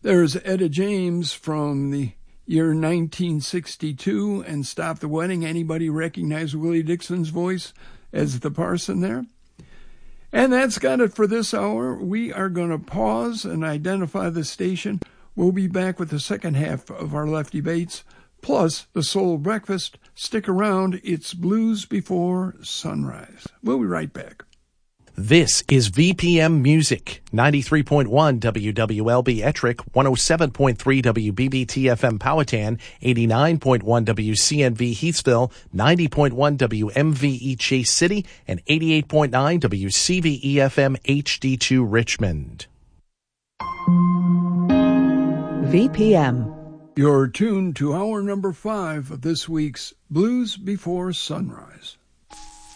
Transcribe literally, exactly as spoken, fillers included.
There's Etta James from the year nineteen sixty-two and Stop the Wedding. Anybody recognize Willie Dixon's voice as the parson there? And that's got it for this hour. We are going to pause and identify the station. We'll be back with the second half of our Lefty Bates, plus the Soul Breakfast. Stick around. It's Blues Before Sunrise. We'll be right back. This is V P M Music, ninety-three point one W W L B Ettrick, one oh seven point three W B B T F M Powhatan, eighty-nine point one W C N V Heathsville, ninety point one W M V E Chase City, and eighty-eight point nine W C V E F M H D two Richmond. V P M. You're tuned to hour number five of this week's Blues Before Sunrise.